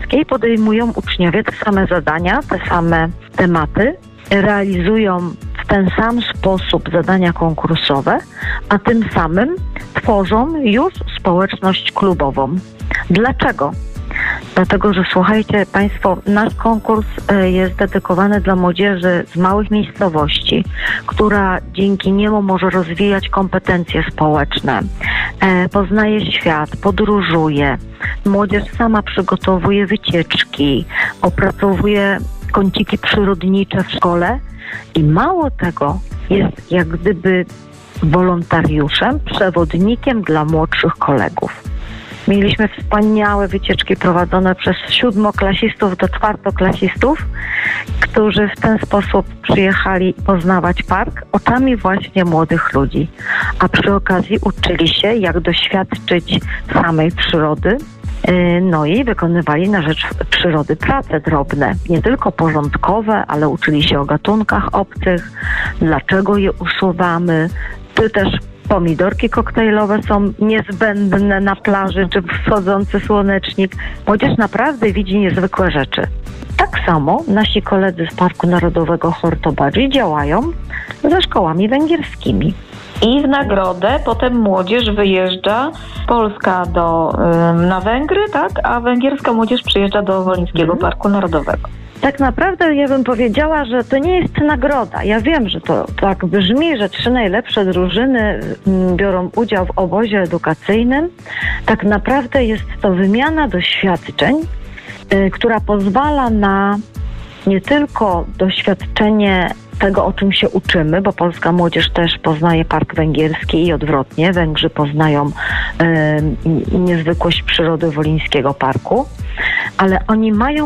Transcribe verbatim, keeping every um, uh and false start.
węgierskiej podejmują uczniowie te same zadania, te same tematy, realizują w ten sam sposób zadania konkursowe, a tym samym tworzą już społeczność klubową. Dlaczego? Dlatego, że słuchajcie Państwo, nasz konkurs jest dedykowany dla młodzieży z małych miejscowości, która dzięki niemu może rozwijać kompetencje społeczne, poznaje świat, podróżuje. Młodzież sama przygotowuje wycieczki, opracowuje kąciki przyrodnicze w szkole i mało tego, jest jak gdyby wolontariuszem, przewodnikiem dla młodszych kolegów. Mieliśmy wspaniałe wycieczki prowadzone przez siódmoklasistów do czwartoklasistów, którzy w ten sposób przyjechali poznawać park oczami właśnie młodych ludzi, a przy okazji uczyli się, jak doświadczyć samej przyrody, no i wykonywali na rzecz przyrody prace drobne, nie tylko porządkowe, ale uczyli się o gatunkach obcych, dlaczego je usuwamy, czy też pomidorki koktajlowe są niezbędne na plaży czy wschodzący słonecznik. Młodzież naprawdę widzi niezwykłe rzeczy. Tak samo nasi koledzy z Parku Narodowego Hortobadzi działają ze szkołami węgierskimi. I w nagrodę potem młodzież wyjeżdża, Polska do, na Węgry, tak? A węgierska młodzież przyjeżdża do Wolińskiego hmm. Parku Narodowego. Tak naprawdę ja bym powiedziała, że to nie jest nagroda. Ja wiem, że to tak brzmi, że trzy najlepsze drużyny biorą udział w obozie edukacyjnym. Tak naprawdę jest to wymiana doświadczeń, yy, która pozwala na nie tylko doświadczenie tego, o czym się uczymy, bo polska młodzież też poznaje park węgierski i odwrotnie. Węgrzy poznają yy, niezwykłość przyrody Wolińskiego Parku, ale oni mają